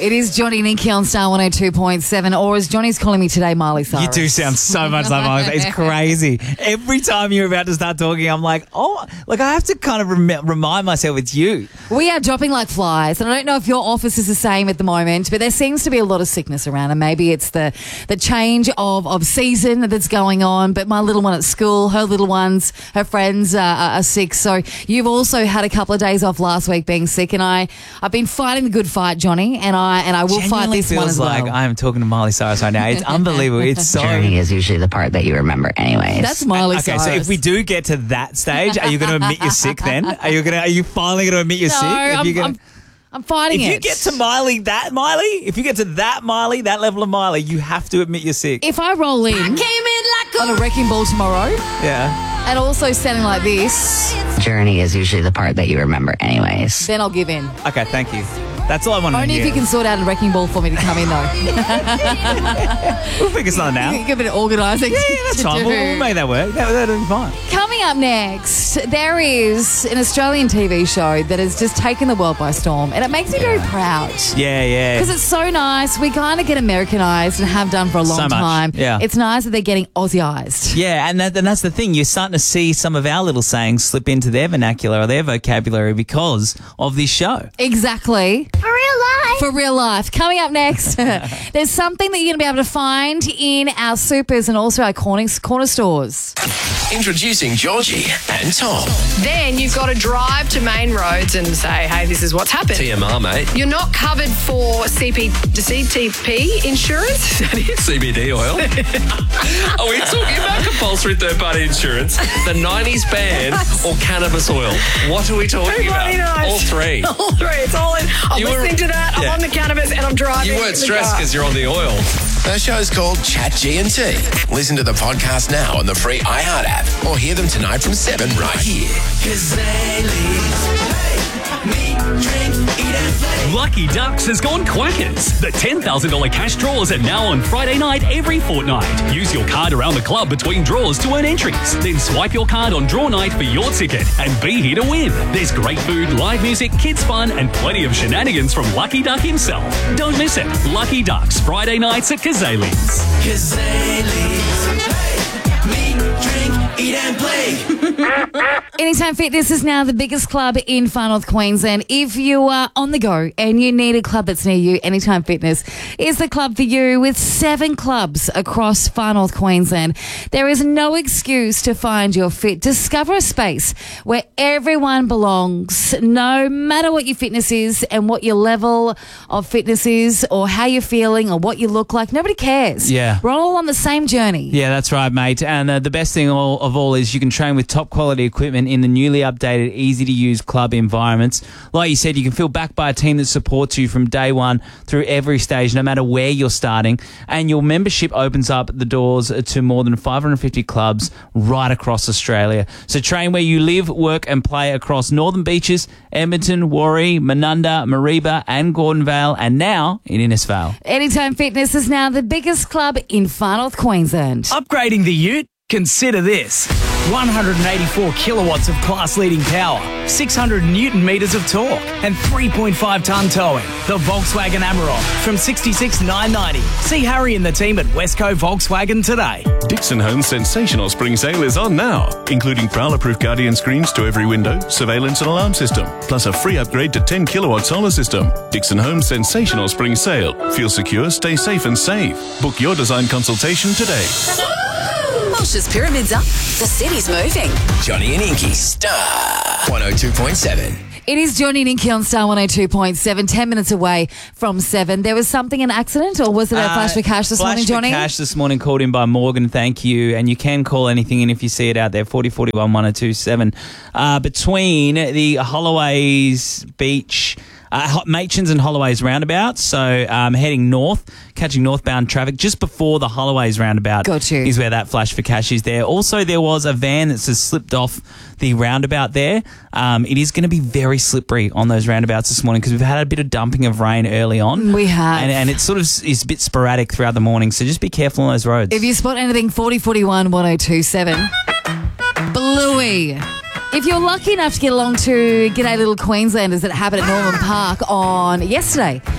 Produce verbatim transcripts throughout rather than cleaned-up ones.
It is Johnny and Nikki on Star one oh two point seven, or as Johnny's calling me today, Miley Cyrus. You do sound so much like Miley Cyrus. It's crazy. Every time you're about to start talking, I'm like, oh, like I have to kind of rem- remind myself it's you. We are dropping like flies, and I don't know if your office is the same at the moment, but there seems to be a lot of sickness around, and maybe it's the, the change of, of season that's going on, but my little one at school, her little ones, her friends uh, are sick, so you've also had a couple of days off last week being sick, and I, I've been fighting the good fight, Johnny, and I and I will Genuinely fight this feels one as well. like I'm talking to Miley Cyrus right now. It's unbelievable. It's so... Journey is usually the part that you remember anyways. That's Miley Okay, Cyrus. so if we do get to that stage, are you going to admit you're sick then? Are you going to? Are you finally going to admit you're no, sick? If I'm, you're gonna, I'm, I'm fighting if it. you get to Miley, that Miley, if you get to that Miley, that level of Miley, you have to admit you're sick. If I roll in, Came in like on a wrecking ball tomorrow, Yeah. and also sounding like this, Journey is usually the part that you remember anyways. then I'll give in. Okay, thank you. That's all I want to Only hear. if you can sort out a wrecking ball for me to come in, though. We'll figure something out. You can give it organising. Yeah, yeah, that's to fine. do. We'll, we'll make that work. That, that'll be fine. Coming up next, there is an Australian T V show that has just taken the world by storm, and it makes me very proud. Yeah, yeah. Because it's so nice. We kind of get Americanized and have done for a long So much, time. yeah. It's nice that they're getting Aussieized. Yeah, and, that, and that's the thing. You're starting to see some of our little sayings slip into their vernacular or their vocabulary because of this show. Exactly. for real life. For real life. Coming up next, there's something that you're going to be able to find in our supers and also our corner, corner stores. Introducing Georgie and Tom. Then you've got to drive to main roads and say, hey, this is what's happened. T M R, mate. You're not covered for C P, C T P insurance. Is that it? C B D oil. Are we talking about compulsory third-party insurance, the nineties ban, or cannabis oil? What are we talking Everybody about? knows. All three. All three. It's all in. I'm You were- listening to that. Yeah. I'm on the cannabis and I'm driving. You in weren't the stressed car. because you're on the oil. Our show's called Chat G and T. Listen to the podcast now on the free iHeart app or hear them tonight from seven right here. Lucky Ducks has gone quackers. The ten thousand dollars cash draws are now on Friday night every fortnight. Use your card around the club between draws to earn entries. Then swipe your card on draw night for your ticket and be here to win. There's great food, live music, kids fun, and plenty of shenanigans from Lucky Duck himself. Don't miss it. Lucky Ducks, Friday nights at Kazali's. Anytime Fitness is now the biggest club in Far North Queensland. If you are on the go and you need a club that's near you, Anytime Fitness is the club for you. With seven clubs across Far North Queensland, there is no excuse to find your fit. Discover a space where everyone belongs, no matter what your fitness is and what your level of fitness is or how you're feeling or what you look like. Nobody cares. Yeah. We're all on the same journey. Yeah, that's right, mate. And uh, the best thing all, of all is you can train with top quality equipment in the newly updated, easy-to-use club environments. Like you said, you can feel backed by a team that supports you from day one through every stage, no matter where you're starting. And your membership opens up the doors to more than five hundred fifty clubs right across Australia. So train where you live, work and play across Northern Beaches, Edmonton, Warrie, Menunda, Mareeba and Gordonvale, and now in Innisfail. Anytime Fitness is now the biggest club in Far North Queensland. Upgrading the ute? Consider this. one hundred eighty-four kilowatts of class-leading power, six hundred newton metres of torque, and three point five tonne towing. The Volkswagen Amarok from sixty-six thousand nine hundred ninety. See Harry and the team at Westco Volkswagen today. Dixon Homes' sensational spring sale is on now, including prowler-proof Guardian screens to every window, surveillance and alarm system, plus a free upgrade to ten kilowatt solar system. Dixon Homes' sensational spring sale. Feel secure, stay safe and save. Book your design consultation today. Welsh's Pyramids up. The city's moving. Johnny and Inky, Star one oh two point seven. It is Johnny and Inky on Star one oh two point seven, ten minutes away from seven. There was something, an accident, or was it a Uh, flash for cash this flash morning, Johnny? for cash this morning called in by Morgan, thank you. And you can call anything in if you see it out there, forty forty-one one oh two seven. Uh, between the Holloways Beach... Uh, Machin's and Holloways roundabout, so um, heading north, catching northbound traffic just before the Holloways roundabout Got you. is where that flash for cash is there. Also, there was a van that's just slipped off the roundabout there. Um, it is going to be very slippery on those roundabouts this morning because we've had a bit of dumping of rain early on. We have. And, and it sort of is a bit sporadic throughout the morning, so just be careful on those roads. If you spot anything, forty forty-one one oh two seven. Bluey. If you're lucky enough to get along to G'day Little Queenslanders that happened at Norman Park on yesterday,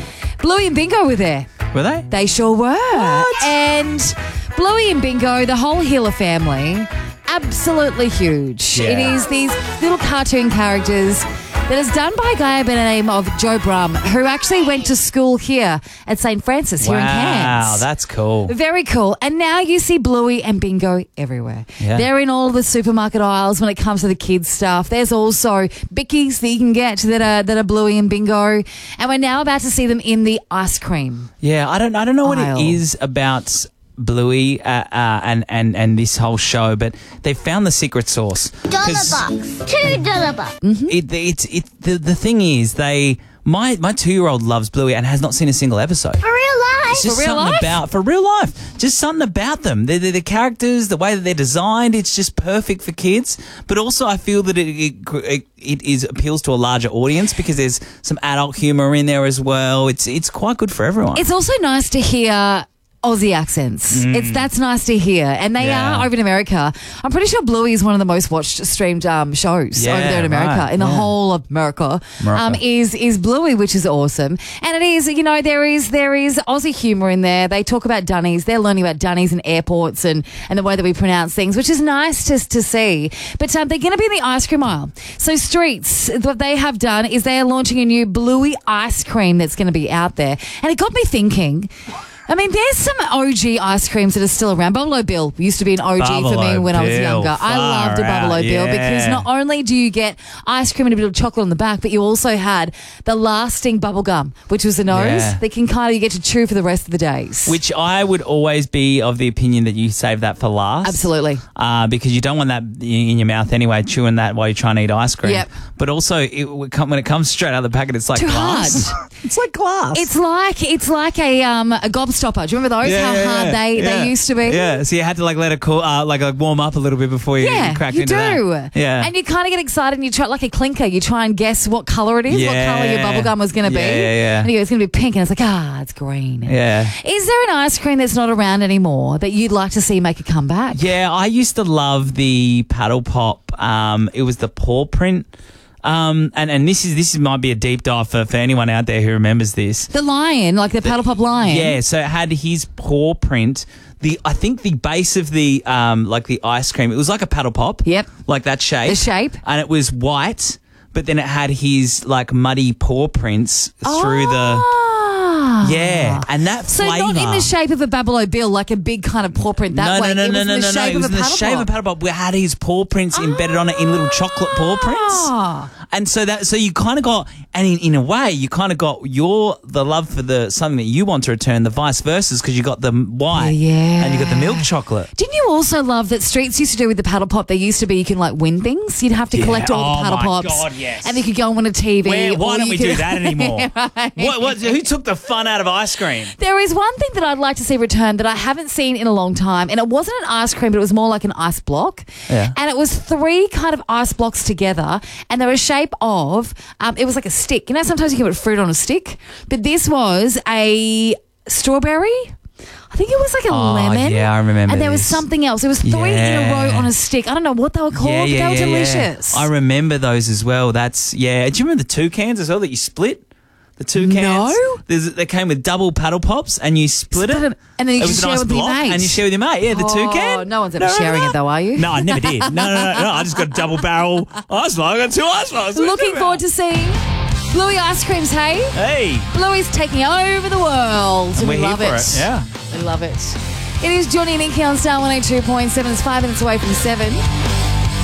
Bluey and Bingo were there. Were they? They sure were. And Bluey and Bingo, the whole Hiller family, absolutely huge. Yeah. It is these little cartoon characters that is done by a guy by the name of Joe Brum, who actually went to school here at Saint Francis here in Cairns. Wow, that's cool. Very cool. And now you see Bluey and Bingo everywhere. Yeah. They're in all the supermarket aisles when it comes to the kids' stuff. There's also Bickies that you can get that are that are Bluey and Bingo. And we're now about to see them in the ice cream. Yeah, I don't I don't know what Aisle. it is about Bluey uh, uh, and, and, and this whole show, but they found the secret sauce. 'Cause Dollar bucks. Two dollar bucks. It, it, it, the, the thing is, they my my two-year-old loves Bluey and has not seen a single episode. For real life. It's just For real something life? about for real life. Just something about them. The, the, the characters, the way that they're designed, it's just perfect for kids. But also, I feel that it it, it, it is appeals to a larger audience because there's some adult humor in there as well. It's it's quite good for everyone. It's also nice to hear Aussie accents. It's that's nice to hear, and they Yeah. are over in America. I'm pretty sure Bluey is one of the most watched streamed um, shows Yeah, over there in America, right, in the yeah. whole of America. America. Um, is is Bluey, which is awesome, and it is. You know, there is there is Aussie humour in there. They talk about dunnies. They're learning about dunnies and airports and and the way that we pronounce things, which is nice to to see. But um, they're going to be in the ice cream aisle. So Streets, what they have done is they are launching a new Bluey ice cream that's going to be out there, and it got me thinking. I mean, there's some O G ice creams that are still around. Buffalo Bill used to be an O G for me Buffalo when I was Bill, younger. I far loved a Buffalo out, Bill because yeah. not only do you get ice cream and a bit of chocolate on the back, but you also had the lasting bubble gum, which was a nose Yeah. that can kind of you get to chew for the rest of the days. Which I would always be of the opinion that you save that for last. Absolutely. Uh, because you don't want that in your mouth anyway, chewing that while you're trying to eat ice cream. Yep. But also, it, when it comes straight out of the packet, it's like Too glass. hard. It's like glass. It's like it's like a um a gobstopper. Do you remember those? Yeah, How yeah, hard yeah. they, Yeah. they used to be. Yeah, so you had to like let it cool, uh, like, like warm up a little bit before you, Yeah, you cracked you into do. that. Yeah, And you kind of get excited and you try, like a clinker, you try and guess what colour it is, what Yeah. colour your bubble gum was going to be. Yeah, yeah, yeah. And you go, it's going to be pink, and it's like, ah, it's green. yeah. Is there an ice cream that's not around anymore that you'd like to see make a comeback? Yeah, I used to love the paddle pop. Um, it was the paw print. Um, and, and this is this is, might be a deep dive for, for anyone out there who remembers this. The lion, like the paddle pop lion. Yeah, so it had his paw print. The I think the base of the um like the ice cream, it was like a paddle pop. Yep. Like that shape. The shape. And it was white, but then it had his like muddy paw prints through Ah. the yeah, and that So flavour. not in the shape of a Buffalo Bill, like a big kind of paw print that no, way. no, no, it no, was no, in the no, no. shape It was of in a the paddle shape of a pop. paddle pop. We had his paw prints embedded on it in little chocolate paw Ah. prints. And so that, so you kind of got, and in, in a way, you kind of got your the love for the something that you want to return, the vice versa, because you got the white, Yeah. and you got the milk chocolate. Didn't you also love that Streets used to do with the paddle pop? They used to be you can like win things. You'd have to Yeah. collect all the Oh paddle my pops. God, yes. And you could go on a T V. Where, why or don't you we could- do that anymore? Right. What, what, who took the fun out of ice cream? There is one thing that I'd like to see return that I haven't seen in a long time, and it wasn't an ice cream, but it was more like an ice block. Yeah. And it was three kind of ice blocks together, and they were a shape of, um, it was like a stick. You know, sometimes you can put fruit on a stick, but this was a strawberry. I think it was like a Oh, lemon. yeah, I remember And there was this. something else. It was three in a Yeah. row on a stick. I don't know what they were called, Yeah, yeah, but they were yeah, delicious. yeah. I remember those as well. That's yeah. Do you remember the toucans as well that you split? The toucans. No. There's, they came with double paddle pops, and you split, Split it, it, and then you it could was a share nice with your block, mate. and you share with your mate. Yeah, the Oh, toucan. no one's ever No, no, sharing no. it though, are you? No, I never did. No, no, no, no. I just got double barrel ice block. I got two ice blocks. Looking forward to seeing Bluey ice creams, hey? Hey, Bluey's taking over the world. we're we here love for it. it. Yeah. We love it. It is Johnny and Inky on Star one oh two point seven. It's five minutes away from seven.